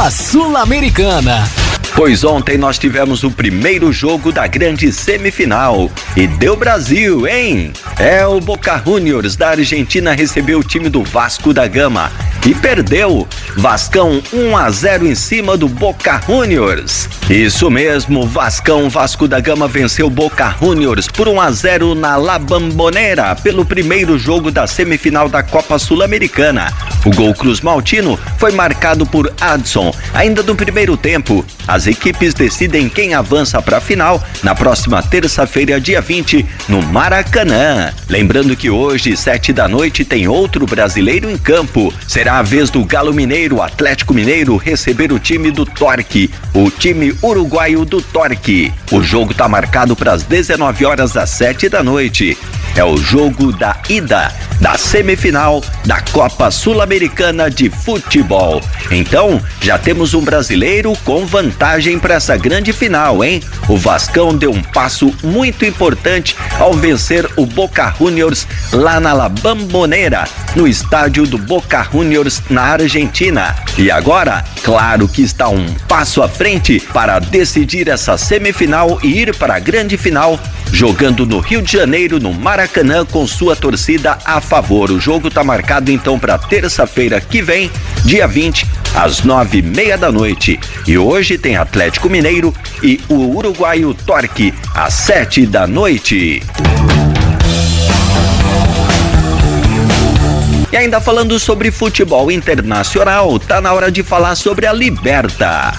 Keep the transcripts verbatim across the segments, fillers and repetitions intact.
Copa Sul-Americana. Pois ontem nós tivemos o primeiro jogo da grande semifinal e deu Brasil, hein? É, o Boca Juniors da Argentina recebeu o time do Vasco da Gama e perdeu. Vascão um a zero em cima do Boca Juniors. Isso mesmo, Vascão Vasco da Gama venceu Boca Juniors por um a zero na La Bombonera pelo primeiro jogo da semifinal da Copa Sul-Americana. O gol Cruz Maltino foi marcado por Adson. Ainda no primeiro tempo, as equipes decidem quem avança para a final na próxima terça-feira, dia vinte, no Maracanã. Lembrando que hoje, sete da noite, tem outro brasileiro em campo. Será a vez do Galo Mineiro, Atlético Mineiro, receber o time do Torque, o time uruguaio do Torque. O jogo está marcado para as dezenove horas às sete da noite. É o jogo da ida da semifinal da Copa Sul-Americana de Futebol. Então, já temos um brasileiro com vantagem para essa grande final, hein? O Vascão deu um passo muito importante ao vencer o Boca Juniors lá na La Bombonera, no estádio do Boca Juniors na Argentina. E agora, claro que está um passo à frente para decidir essa semifinal e ir para a grande final, jogando no Rio de Janeiro, no Maracanã, com sua torcida a favor. O jogo está marcado então para terça-feira que vem, dia vinte, às nove e meia da noite. E hoje tem Atlético Mineiro e o uruguaio Torque, às sete da noite. E ainda falando sobre futebol internacional, tá na hora de falar sobre a Liberta.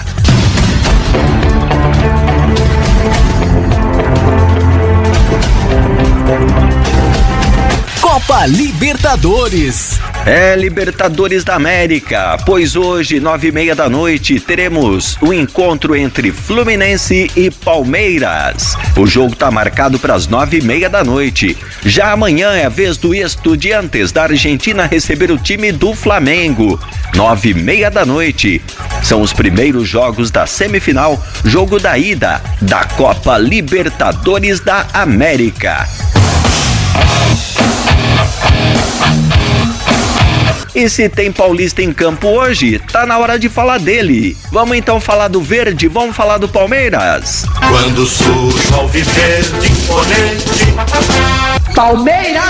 Copa Libertadores. É, Libertadores da América, pois hoje, nove e meia da noite, teremos o encontro entre Fluminense e Palmeiras. O jogo está marcado para as nove e meia da noite. Já amanhã é a vez do Estudiantes da Argentina receber o time do Flamengo. Nove e meia da noite. São os primeiros jogos da semifinal, jogo da ida da Copa Libertadores da América. E se tem paulista em campo hoje, tá na hora de falar dele. Vamos então falar do verde, vamos falar do Palmeiras. Quando surge o alviverde imponente, Palmeiras!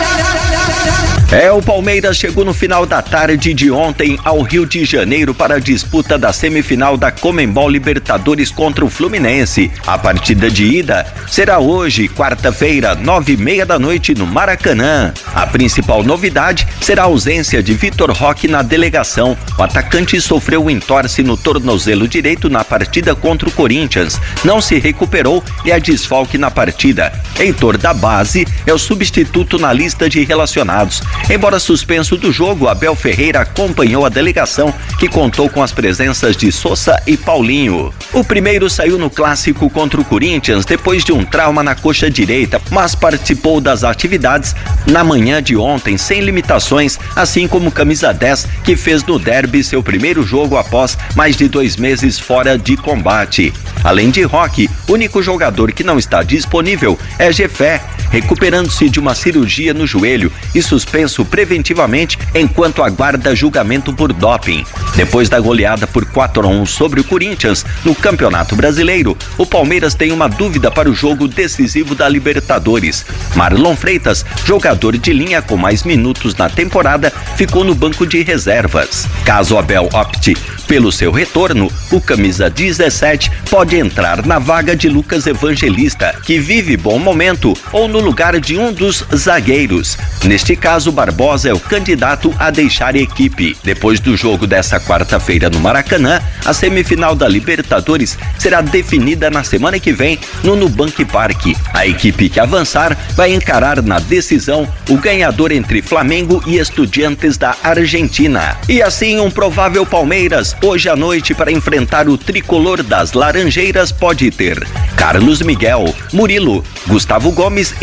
É, o Palmeiras chegou no final da tarde de ontem ao Rio de Janeiro para a disputa da semifinal da Conmebol Libertadores contra o Fluminense. A partida de ida será hoje, quarta-feira, nove e meia da noite, no Maracanã. A principal novidade será a ausência de Vitor Roque na delegação. O atacante sofreu um entorse no tornozelo direito na partida contra o Corinthians. Não se recuperou e é desfalque na partida. Heitor da Base é o substituto na lista de relacionados. Embora suspenso do jogo, Abel Ferreira acompanhou a delegação, que contou com as presenças de Sosa e Paulinho. O primeiro saiu no clássico contra o Corinthians depois de um trauma na coxa direita, mas participou das atividades na manhã de ontem sem limitações, assim como o camisa dez, que fez no derby seu primeiro jogo após mais de dois meses fora de combate. Além de Roque, o único jogador que não está disponível é Jefé, recuperando-se de uma cirurgia no joelho e suspenso preventivamente enquanto aguarda julgamento por doping. Depois da goleada por quatro a um sobre o Corinthians no Campeonato Brasileiro, o Palmeiras tem uma dúvida para o jogo decisivo da Libertadores. Marlon Freitas, jogador de linha com mais minutos na temporada, ficou no banco de reservas. Caso Abel opte pelo seu retorno, o camisa dezessete pode entrar na vaga de Lucas Evangelista, que vive bom momento, ou no lugar de um dos zagueiros. Neste caso, Barbosa é o candidato a deixar a equipe. Depois do jogo dessa quarta-feira no Maracanã, a semifinal da Libertadores será definida na semana que vem no Nubank Park. A equipe que avançar vai encarar na decisão o ganhador entre Flamengo e Estudiantes da Argentina. E assim, um provável Palmeiras hoje à noite para enfrentar o tricolor das Laranjeiras pode ter Carlos Miguel, Murilo, Gustavo Gomes e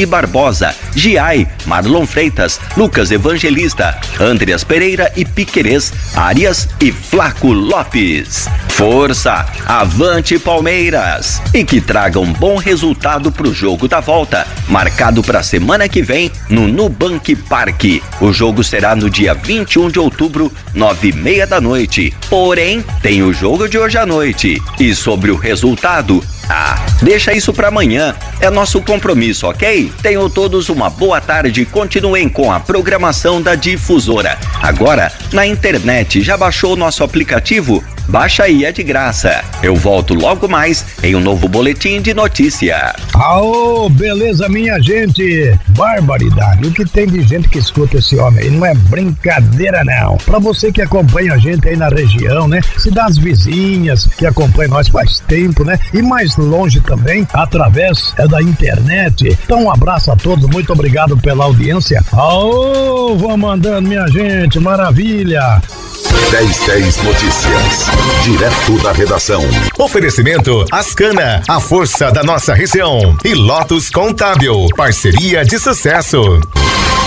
Barbosa, Giai, Marlon Freitas, Lucas Evangelista, Andreas Pereira e Piquerez, Arias e Flaco Lopes. Força, avante Palmeiras! E que traga um bom resultado pro jogo da volta, marcado para semana que vem no Nubank Parque. O jogo será no dia vinte e um de outubro, nove e meia da noite. Porém, tem o jogo de hoje à noite. E sobre o resultado, ah, deixa isso pra amanhã. É nosso compromisso, ok? Tenham todos uma boa tarde e continuem com a programação da Difusora. Agora, na internet, já baixou o nosso aplicativo? Baixa aí, é de graça. Eu volto logo mais em um novo boletim de notícia. Aô, beleza, minha gente? Barbaridade, o que tem de gente que escuta esse homem aí? Não é brincadeira, não. Pra você que acompanha a gente aí na região, né? Cidades vizinhas que acompanham nós faz tempo, né? E mais longe também, através é, da internet. Então, um abraço a todos, muito obrigado pela audiência. Aô, vou mandando, minha gente, maravilha. dez dez Notícias, direto da redação. Oferecimento Ascana, a força da nossa região. E Lotus Contábil, parceria de sucesso.